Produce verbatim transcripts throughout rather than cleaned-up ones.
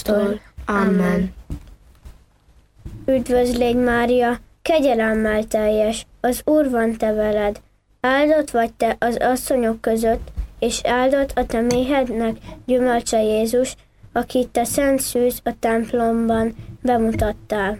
Amen. Üdvözlégy Mária, kegyelemmel teljes, az Úr van te veled. Áldott vagy te az asszonyok között, és áldott a te méhednek gyümölcse Jézus, akit te szent szűz a templomban bemutattál.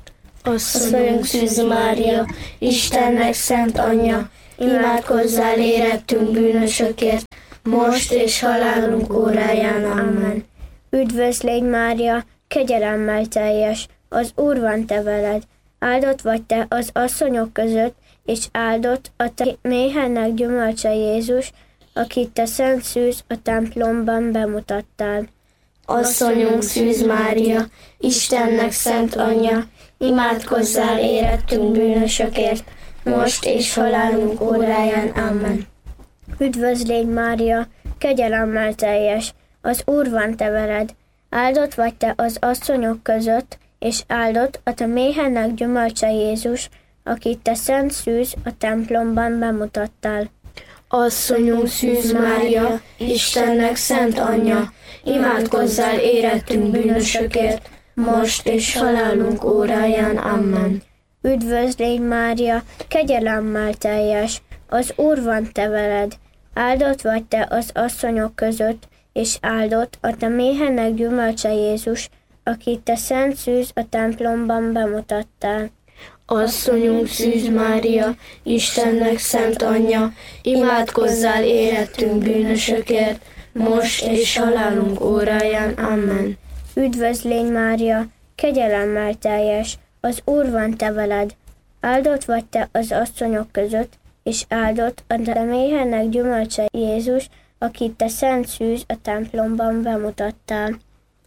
Asszonyunk Szűz Mária, Istennek szent anyja, imádkozzál érettünk bűnösökért, most és halálunk óráján. Amen. Üdvözlégy Mária, kegyelemmel teljes, az Úr van te veled. Áldott vagy te az asszonyok között, és áldott a te méhennek gyümölcse Jézus, akit te szent szűz a templomban bemutattál. Asszonyunk Szűz Mária, Istennek szent anyja, imádkozzál érettünk bűnösökért, most és halálunk óráján. Amen. Üdvözlégy Mária, kegyelemmel teljes, az Úr van te veled. Áldott vagy te az asszonyok között, és áldott a te méhennek gyümölcse Jézus, akit te szent szűz a templomban bemutattál. Asszonyunk Szűz Mária, Istennek szent anyja, imádkozzál érettünk bűnösökért, most és halálunk óráján. Amen. Üdvözlégy Mária, kegyelemmel teljes, az Úr van te veled. Áldott vagy te az asszonyok között, és áldott a te méhennek gyümölcse Jézus, akit te szent szűz a templomban bemutattál. Asszonyunk Szűz Mária, Istennek szent anyja, imádkozzál érettünk bűnösökért, most és halálunk óráján. Amen. Üdvözlégy Mária, kegyelemmel teljes, az Úr van te veled. Áldott vagy te az asszonyok között, és áldott a te méhennek gyümölcse Jézus, akit te szent szűz a templomban bemutattál.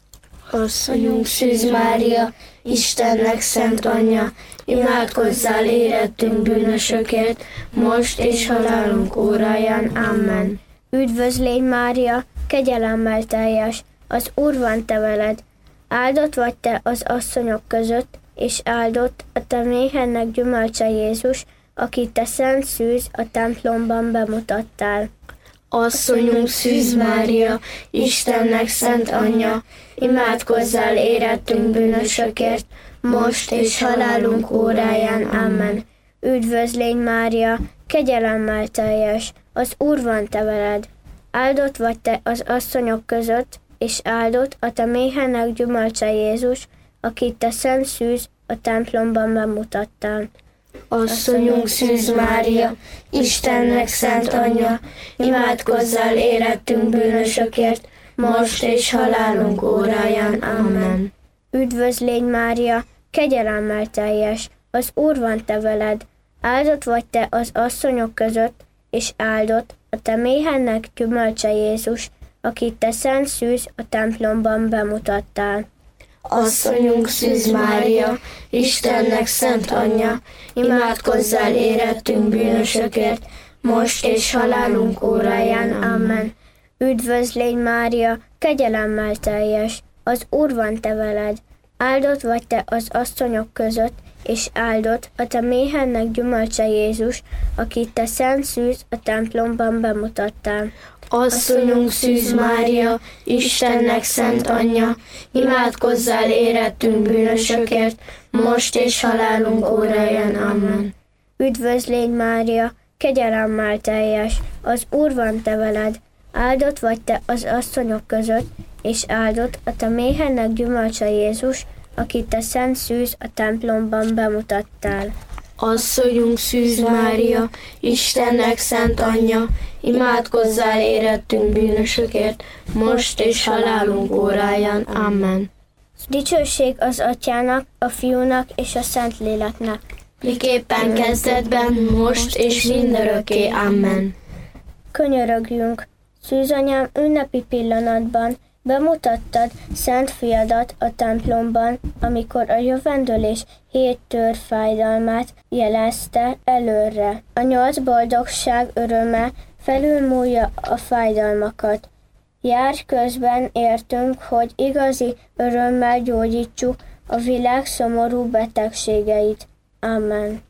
Asszonyunk Szűz Mária, Istennek szent anyja, imádkozzál érettünk bűnösökért, most és halálunk óráján. Amen. Üdvözlégy Mária, kegyelemmel teljes, az Úr van te veled. Áldott vagy te az asszonyok között, és áldott a te méhennek gyümölcse Jézus, akit te szent szűz a templomban bemutattál. Asszonyunk Szűz Mária, Istennek szent anyja, imádkozzál érettünk bűnösökért, most és halálunk óráján. Amen. Üdvözlégy Mária, kegyelemmel teljes, az Úr van te veled. Áldott vagy te az asszonyok között, és áldott a te méhennek gyümölcse Jézus, akit te szent szűz a templomban bemutattál. Asszonyunk Szűz Mária, Istennek szent anyja, imádkozzál érettünk bűnösökért, most és halálunk óráján. Amen. Üdvözlégy Mária, kegyelemmel teljes, az Úr van te veled. Áldott vagy te az asszonyok között, és áldott a te méhennek gyümölcse Jézus, akit te szent szűz a templomban bemutattál. Asszonyunk Szűz Mária, Istennek szent anyja, imádkozzál érettünk bűnösökért, most és halálunk óráján. Amen. Üdvözlégy Mária, kegyelemmel teljes, az Úr van te veled. Áldott vagy te az asszonyok között, és áldott a te méhennek gyümölcse Jézus, akit te szent szűz a templomban bemutattál. Asszonyunk Szűz Mária, Istennek szent anyja, imádkozzál érettünk bűnösökért, most és halálunk óráján. Amen. Üdvözlégy Mária, kegyelemmel teljes, az Úr van te veled. Áldott vagy te az asszonyok között, és áldott a te méhennek gyümölcse Jézus, akit te szent szűz a templomban bemutattál. Asszonyunk Szűz Mária, Istennek szent anyja, imádkozzál érettünk bűnösökért, most és halálunk óráján. Amen. Dicsőség az Atyának, a Fiúnak és a Szentléleknek. Miképpen kezdetben, most és mindörökké. Amen. Könyörögjünk, Szűzanyám, ünnepi pillanatban bemutattad szent fiadat a templomban, amikor a jövendőlés hét tör fájdalmát jelezte előre. A nyolc boldogság öröme felülmúlja a fájdalmakat. Járj közben értünk, hogy igazi örömmel gyógyítsuk a világ szomorú betegségeit. Amen.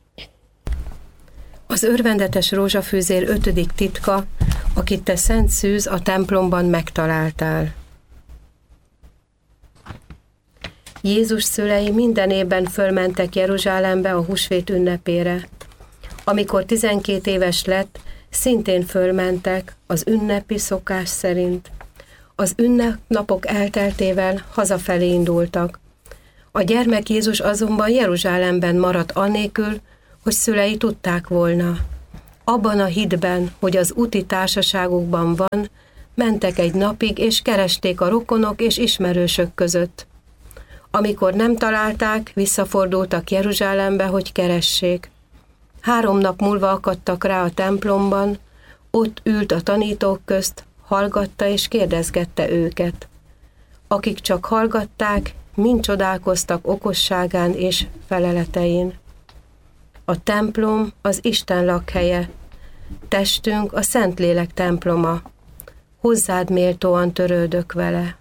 Az örvendetes rózsafűzér ötödik titka, akit te szent szűz a templomban megtaláltál. Jézus szülei minden évben fölmentek Jeruzsálembe a húsvét ünnepére. Amikor tizenkét éves lett, szintén fölmentek az ünnepi szokás szerint. Az ünnepnapok elteltével hazafelé indultak. A gyermek Jézus azonban Jeruzsálemben maradt anélkül, hogy szülei tudták volna. Abban a hitben, hogy az úti társaságukban van, mentek egy napig, és keresték a rokonok és ismerősök között. Amikor nem találták, visszafordultak Jeruzsálembe, hogy keressék. Három nap múlva akadtak rá a templomban, ott ült a tanítók közt, hallgatta és kérdezgette őket. Akik csak hallgatták, mind csodálkoztak okosságán és feleletein. A templom az Isten lakhelye, testünk a Szentlélek temploma. Hozzád méltóan törődök vele.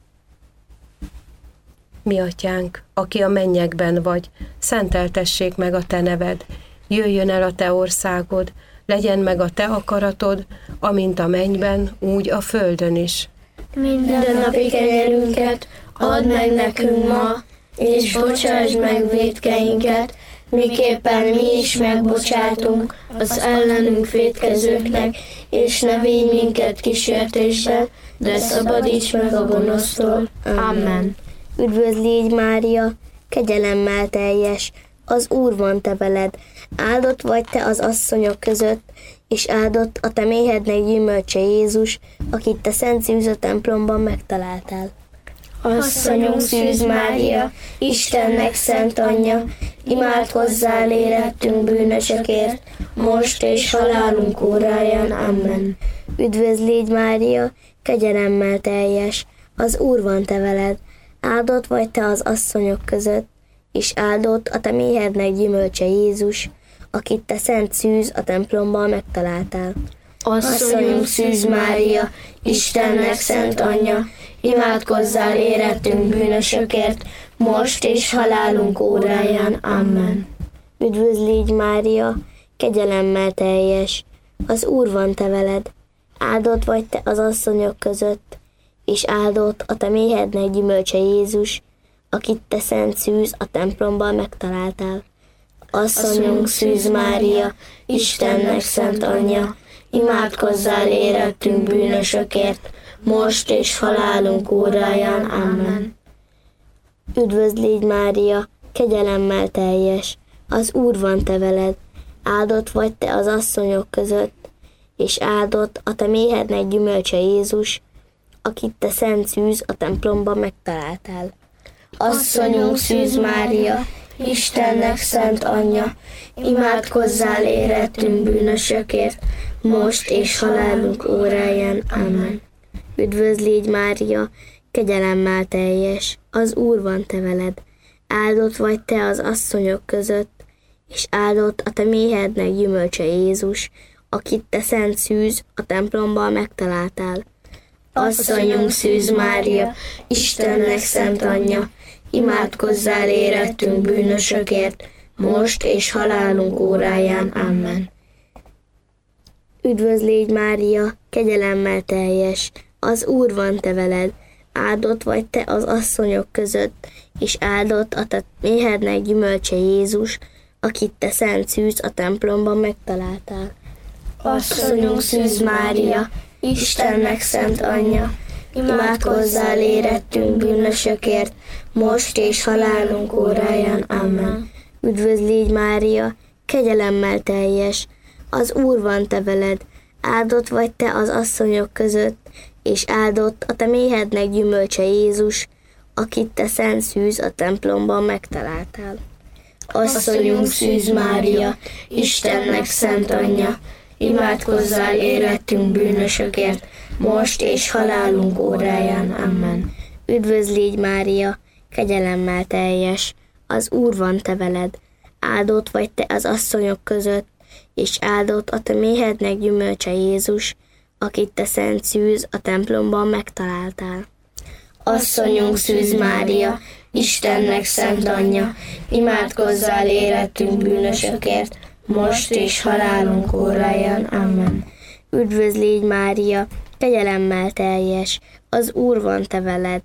Mi atyánk, aki a mennyekben vagy, szenteltessék meg a te neved, jöjjön el a te országod, legyen meg a te akaratod, amint a mennyben, úgy a földön is. Minden napi kenyerünket add meg nekünk ma, és bocsásd meg vétkeinket, miképpen mi is megbocsátunk az ellenünk vétkezőknek, és ne védj minket kísértésbe, de szabadíts meg a gonosztól. Amen. Üdvözl légy, Mária, kegyelemmel teljes, az Úr van te veled, áldott vagy te az asszonyok között, és áldott a te méhednek gyümölcse Jézus, akit te szent szűz a templomban megtaláltál. Asszonyunk Szűz Mária, Istennek szent anyja, imádkozzál érettünk bűnösökért, most és halálunk óráján. Amen. Üdvözl légy, Mária, kegyelemmel teljes, az Úr van te veled, áldott vagy te az asszonyok között, és áldott a te méhednek gyümölcse Jézus, akit te szent szűz a templomban megtaláltál. Asszonyunk Szűz Mária, Istennek szent anyja, imádkozzál érettünk bűnösökért, most és halálunk óráján. Amen. Üdvözl légy, Mária, kegyelemmel teljes, az Úr van te veled, áldott vagy te az asszonyok között, és áldott a te méhednek gyümölcse Jézus, akit te szent szűz a templomban megtaláltál. Asszonyunk Szűz Mária, Istennek szent anyja, imádkozzál érettünk bűnösökért, most és halálunk óráján. Amen. Üdvözl légy, Mária, kegyelemmel teljes, az Úr van te veled, áldott vagy te az asszonyok között, és áldott a te méhednek gyümölcse Jézus, akit te szent szűz a templomban megtaláltál. Asszonyunk Szűz Mária, Istennek szent anyja, imádkozzál érettünk bűnösökért, most és halálunk óráján. Amen. Üdvözl légy, Mária, kegyelemmel teljes, az Úr van te veled, áldott vagy te az asszonyok között, és áldott a te méhednek gyümölcse Jézus, akit te szent szűz a templomban megtaláltál. Asszonyunk Szűz Mária, Istennek szent anyja, imádkozzál érettünk bűnösökért, most és halálunk óráján. Amen. Üdvözl légy, Mária, kegyelemmel teljes, az Úr van te veled, áldott vagy te az asszonyok között, és áldott a te méhednek gyümölcse Jézus, akit te szent szűz a templomban megtaláltál. Asszonyunk Szűz Mária, Istennek szent anyja, imádkozzál érettünk bűnösökért, most és halálunk óráján. Amen. Üdvözl légy, Mária, kegyelemmel teljes, az Úr van te veled, áldott vagy te az asszonyok között, és áldott a te méhednek gyümölcse Jézus, akit te szent szűz a templomban megtaláltál. Asszonyunk Szűz Mária, Istennek szent anyja, imádkozzál érettünk bűnösökért, most és halálunk óráján. Amen. Üdvözl légy, Mária, kegyelemmel teljes, az Úr van te veled, áldott vagy te az asszonyok között, és áldott a te méhednek gyümölcse Jézus, akit te szent szűz a templomban megtaláltál. Asszonyunk Szűz Mária, Istennek szent anyja, imádkozzál érettünk bűnösökért, most és halálunk óráján. Amen. Üdvözl légy, Mária, kegyelemmel teljes, az Úr van te veled,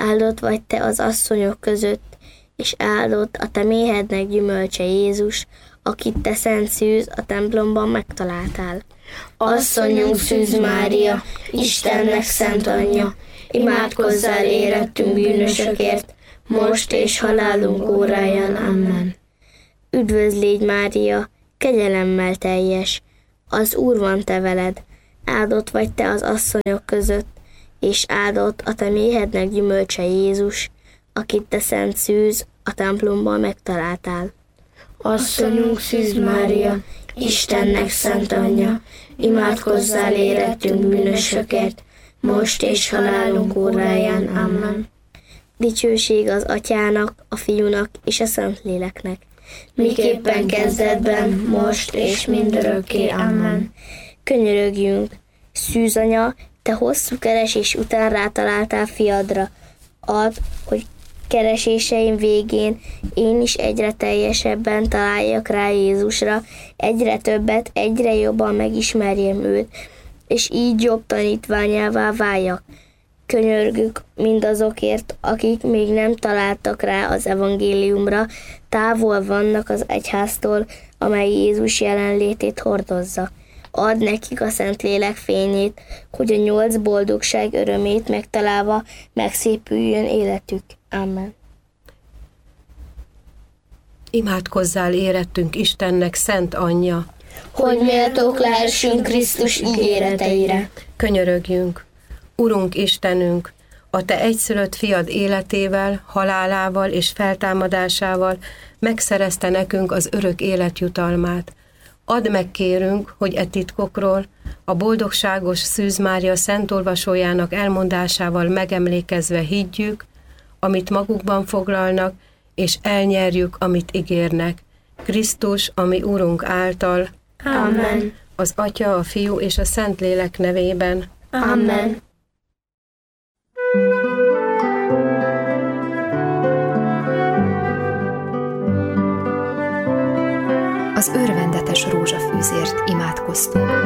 áldott vagy te az asszonyok között, és áldott a te méhednek gyümölcse Jézus, akit te szent szűz a templomban megtaláltál. Asszonyunk Szűz Mária, Istennek szent anyja, imádkozzál érettünk bűnösökért, most és halálunk óráján. Amen. Üdvözl légy Mária, kegyelemmel teljes, az Úr van te veled, áldott vagy te az asszonyok között, és áldott a te méhednek gyümölcse Jézus, akit te szent szűz a templomban megtaláltál. Asszonyunk Szűz Mária, Istennek szent anyja, imádkozzál érettünk bűnösökért, most és halálunk óráján. Amen. Dicsőség az Atyának, a Fiúnak és a Szentléleknek, miképpen kezdetben, most és mindörökké. Amen. Könyörögjünk, Szűz anya, te hosszú keresés után rátaláltál fiadra. Add, hogy kereséseim végén én is egyre teljesebben találjak rá Jézusra, egyre többet, egyre jobban megismerjem őt, és így jobb tanítványává váljak. Könyörgük mindazokért, akik még nem találtak rá az evangéliumra, távol vannak az egyháztól, amely Jézus jelenlétét hordozza. Add nekik a Szentlélek fényét, hogy a nyolc boldogság örömét megtalálva megszépüljön életük. Amen. Imádkozzál érettünk Istennek szent anyja, hogy méltók lehessünk Krisztus ígéreteire. Könyörögjünk, Urunk Istenünk, a te egyszülött fiad életével, halálával és feltámadásával megszerezte nekünk az örök élet jutalmát. Add meg, kérünk, hogy e titkokról, a boldogságos Szűz Mária szentolvasójának elmondásával megemlékezve higgyük, amit magukban foglalnak, és elnyerjük, amit ígérnek. Krisztus, ami Urunk által. Amen. Az Atya, a Fiú és a Szentlélek nevében. Amen. Az örvendetes rózsafűzért imádkoztunk.